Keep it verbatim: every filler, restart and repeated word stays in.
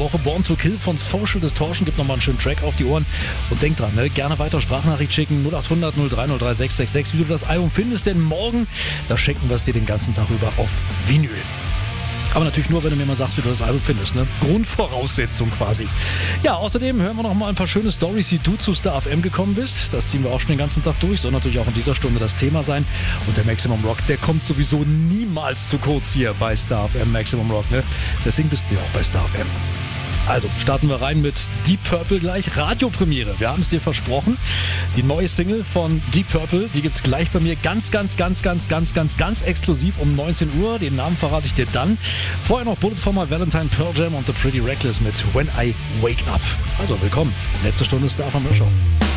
Woche. Born to Kill von Social Distortion. Gibt nochmal einen schönen Track auf die Ohren. Und denk dran, ne? Gerne weiter Sprachnachricht schicken. null acht hundert null drei null drei sechs sechs sechs, wie du das Album findest. Denn morgen, da schenken wir es dir den ganzen Tag über auf Vinyl. Aber natürlich nur, wenn du mir mal sagst, wie du das Album findest. Ne? Grundvoraussetzung quasi. Ja, außerdem hören wir noch mal ein paar schöne Storys, wie du zu Star F M gekommen bist. Das ziehen wir auch schon den ganzen Tag durch. Soll natürlich auch in dieser Stunde das Thema sein. Und der Maximum Rock, der kommt sowieso niemals zu kurz hier bei Star F M Maximum Rock. Ne? Deswegen bist du ja auch bei Star F M. Also starten wir rein mit Deep Purple gleich. Radiopremiere, wir haben es dir versprochen. Die neue Single von Deep Purple, die gibt's gleich bei mir ganz, ganz, ganz, ganz, ganz, ganz, ganz exklusiv um neunzehn Uhr. Den Namen verrate ich dir dann. Vorher noch Bullet for My Valentine, Pearl Jam und The Pretty Reckless mit When I Wake Up. Also willkommen, letzte Stunde Star F M Show.